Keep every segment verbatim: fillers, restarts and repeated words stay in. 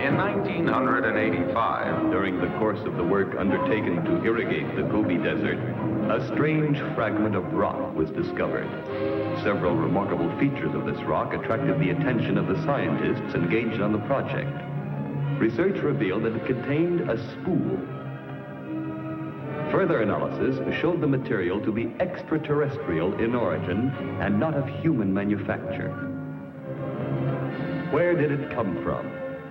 In nineteen eighty-five, during the course of the work undertaken to irrigate the Gobi Desert, a strange fragment of rock was discovered. Several remarkable features of this rock attracted the attention of the scientists engaged on the project. Research revealed that it contained a spool. Further analysis showed the material to be extraterrestrial in origin and not of human manufacture. Where did it come from?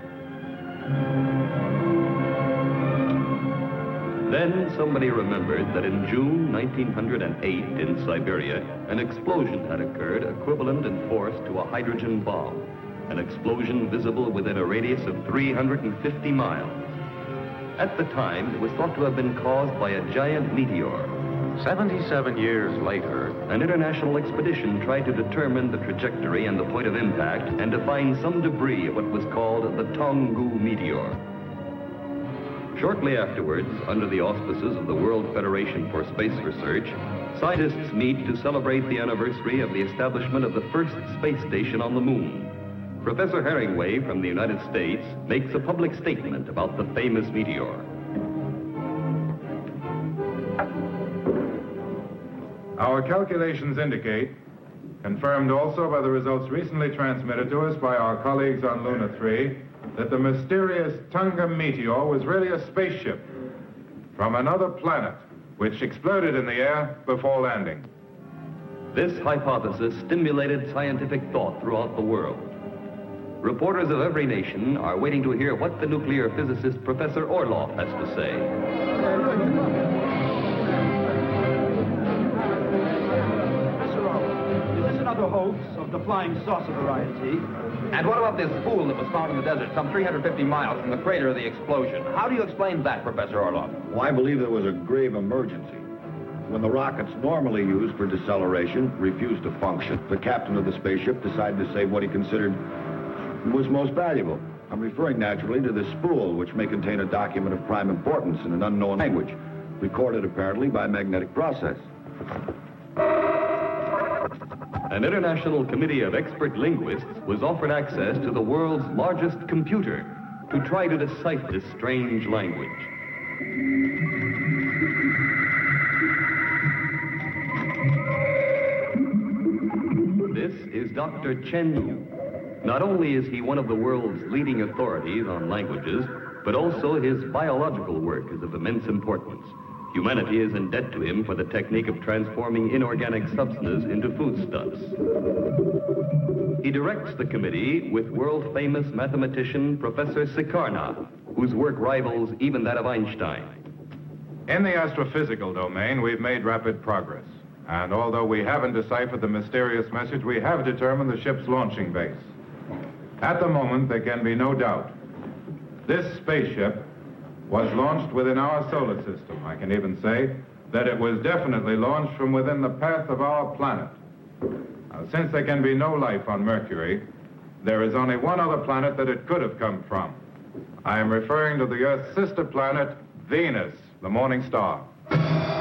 Then somebody remembered that in June nineteen oh eight in Siberia, an explosion had occurred equivalent in force to a hydrogen bomb, an explosion visible within a radius of three hundred fifty miles. At the time, it was thought to have been caused by a giant meteor. seventy-seven years later, an international expedition tried to determine the trajectory and the point of impact and to find some debris of what was called the Tonggu meteor. Shortly afterwards, under the auspices of the World Federation for Space Research, scientists meet to celebrate the anniversary of the establishment of the first space station on the moon. Professor Herringway from the United States makes a public statement about the famous meteor. Our calculations indicate, confirmed also by the results recently transmitted to us by our colleagues on Luna three, that the mysterious Tunga meteor was really a spaceship from another planet, which exploded in the air before landing. This hypothesis stimulated scientific thought throughout the world. Reporters of every nation are waiting to hear what the nuclear physicist Professor Orloff has to say. Mister Orloff, is this another hoax of the flying saucer variety? And what about this spool that was found in the desert some three hundred fifty miles from the crater of the explosion? How do you explain that, Professor Orloff? Well, I believe there was a grave emergency. When the rockets normally used for deceleration refused to function, the captain of the spaceship decided to save what he considered was most valuable. I'm referring naturally to this spool, which may contain a document of prime importance in an unknown language, recorded apparently by magnetic process. An international committee of expert linguists was offered access to the world's largest computer to try to decipher this strange language. This is Doctor Chen Yu. Not only is he one of the world's leading authorities on languages, but also his biological work is of immense importance. Humanity is in debt to him for the technique of transforming inorganic substances into foodstuffs. He directs the committee with world-famous mathematician Professor Sikarna, whose work rivals even that of Einstein. In the astrophysical domain, we've made rapid progress. And although we haven't deciphered the mysterious message, we have determined the ship's launching base. At the moment, there can be no doubt. This spaceship was launched within our solar system. I can even say that it was definitely launched from within the path of our planet. Now, since there can be no life on Mercury, there is only one other planet that it could have come from. I am referring to the Earth's sister planet, Venus, the morning star.